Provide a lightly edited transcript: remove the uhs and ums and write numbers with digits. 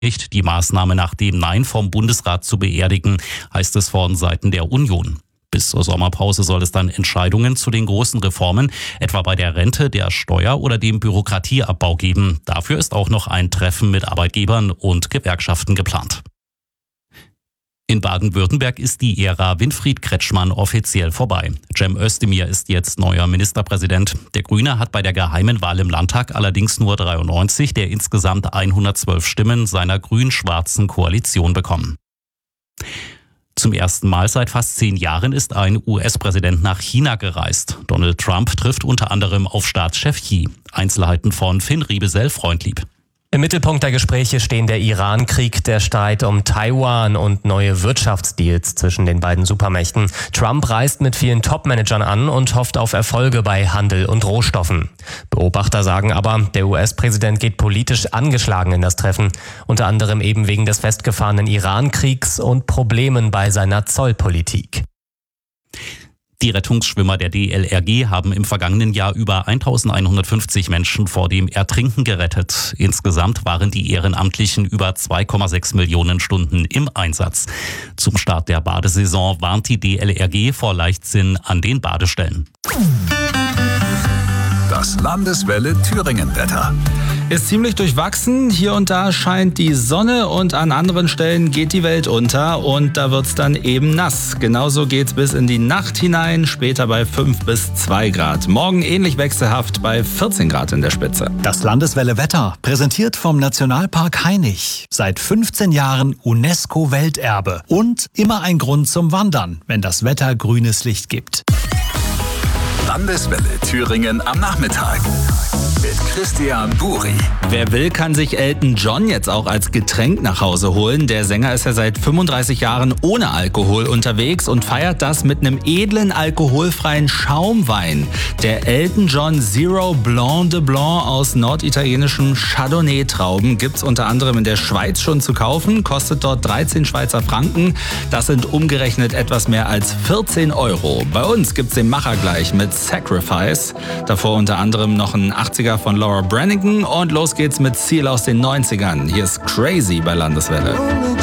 die Maßnahme nach dem Nein vom Bundesrat zu beerdigen, heißt es von Seiten der Union. Bis zur Sommerpause soll es dann Entscheidungen zu den großen Reformen, etwa bei der Rente, der Steuer- oder dem Bürokratieabbau geben. Dafür ist auch noch ein Treffen mit Arbeitgebern und Gewerkschaften geplant. In Baden-Württemberg ist die Ära Winfried Kretschmann offiziell vorbei. Cem Özdemir ist jetzt neuer Ministerpräsident. Der Grüne hat bei der geheimen Wahl im Landtag allerdings nur 93 der insgesamt 112 Stimmen seiner grün-schwarzen Koalition bekommen. Zum ersten Mal seit fast 10 Jahren ist ein US-Präsident nach China gereist. Donald Trump trifft unter anderem auf Staatschef Xi. Einzelheiten von Finn Riebesell-Freundlieb. Im Mittelpunkt der Gespräche stehen der Iran-Krieg, der Streit um Taiwan und neue Wirtschaftsdeals zwischen den beiden Supermächten. Trump reist mit vielen Top-Managern an und hofft auf Erfolge bei Handel und Rohstoffen. Beobachter sagen aber, der US-Präsident geht politisch angeschlagen in das Treffen, unter anderem eben wegen des festgefahrenen Iran-Kriegs und Problemen bei seiner Zollpolitik. Die Rettungsschwimmer der DLRG haben im vergangenen Jahr über 1150 Menschen vor dem Ertrinken gerettet. Insgesamt waren die Ehrenamtlichen über 2,6 Millionen Stunden im Einsatz. Zum Start der Badesaison warnt die DLRG vor Leichtsinn an den Badestellen. Das Landeswelle Thüringen-Wetter. Ist ziemlich durchwachsen. Hier und da scheint die Sonne und an anderen Stellen geht die Welt unter und da wird's dann eben nass. Genauso geht's bis in die Nacht hinein, später bei 5 bis 2 Grad. Morgen ähnlich wechselhaft bei 14 Grad in der Spitze. Das Landeswelle Wetter, präsentiert vom Nationalpark Hainich. Seit 15 Jahren UNESCO-Welterbe und immer ein Grund zum Wandern, wenn das Wetter grünes Licht gibt. Landeswelle Thüringen am Nachmittag. Mit Christian Buri. Wer will, kann sich Elton John jetzt auch als Getränk nach Hause holen. Der Sänger ist ja seit 35 Jahren ohne Alkohol unterwegs und feiert das mit einem edlen, alkoholfreien Schaumwein. Der Elton John Zero Blanc de Blanc aus norditalienischen Chardonnay-Trauben gibt's unter anderem in der Schweiz schon zu kaufen, kostet dort 13 Schweizer Franken. Das sind umgerechnet etwas mehr als 14 Euro. Bei uns gibt's den Macher gleich mit Sacrifice. Davor unter anderem noch ein 80er von Laura Branigan und los geht's mit Ziel aus den 90ern. Hier ist Crazy bei Landeswelle.